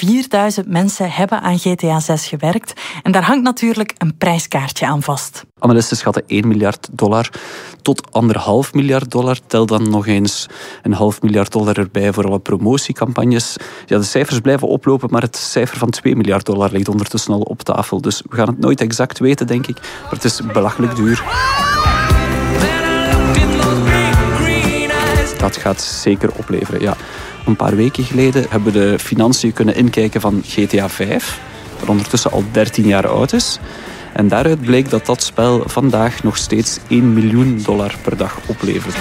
4000 mensen hebben aan GTA 6 gewerkt. En daar hangt natuurlijk een prijskaartje aan vast. Analisten schatten $1 miljard tot $1,5 miljard. Tel dan nog eens $1,5 miljard erbij voor alle promotiecampagnes. Ja, de cijfers blijven oplopen, maar het cijfer van $2 miljard ligt ondertussen al op tafel. Dus we gaan het nooit exact weten, denk ik. Maar het is belachelijk duur. Dat gaat zeker opleveren, ja. Een paar weken geleden hebben we de financiën kunnen inkijken van GTA 5, dat ondertussen al 13 jaar oud is. En daaruit bleek dat dat spel vandaag nog steeds $1 miljoen per dag oplevert.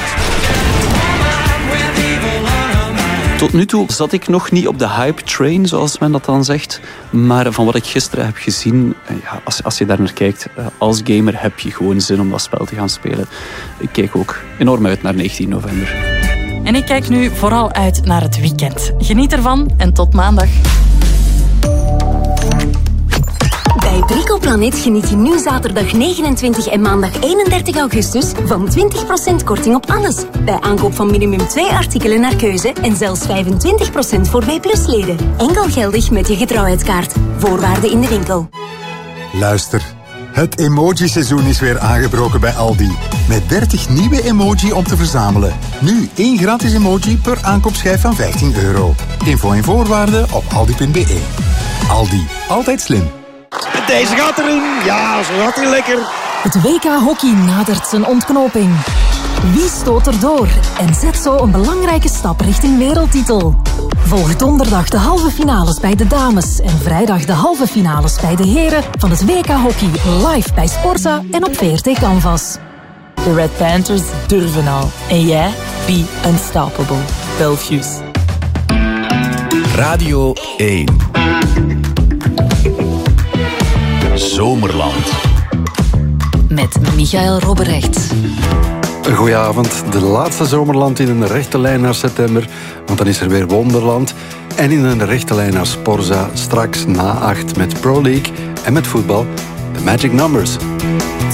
Tot nu toe zat ik nog niet op de hype train, zoals men dat dan zegt. Maar van wat ik gisteren heb gezien, ja, als je daar naar kijkt, als gamer heb je gewoon zin om dat spel te gaan spelen. Ik kijk ook enorm uit naar 19 november. En ik kijk nu vooral uit naar het weekend. Geniet ervan en tot maandag. Bij Bricoplanet geniet je nu zaterdag 29 en maandag 31 augustus van 20% korting op alles. Bij aankoop van minimum 2 artikelen naar keuze en zelfs 25% voor B+-leden. Enkel geldig met je getrouwheidskaart. Voorwaarden in de winkel. Luister. Het emoji-seizoen is weer aangebroken bij Aldi. Met 30 nieuwe emoji om te verzamelen. Nu 1 gratis emoji per aankoopschijf van €15. Info en voorwaarden op aldi.be. Aldi. Altijd slim. Deze gaat erin. Ja, zo gaat hij lekker. Het WK Hockey nadert zijn ontknoping. Wie stoot er door en zet zo een belangrijke stap richting wereldtitel? Volg donderdag de halve finales bij de dames en vrijdag de halve finales bij de heren van het WK Hockey live bij Sporza en op VRT Canvas. De Red Panthers durven al. En jij? Be unstoppable. Belfius. Radio 1. Zomerland. Met Michael Robberecht. Goedenavond. De laatste Zomerland in een rechte lijn naar september. Want dan is er weer Wonderland. En in een rechte lijn naar Sporza. Straks na 8 met Pro League en met voetbal. The Magic Numbers.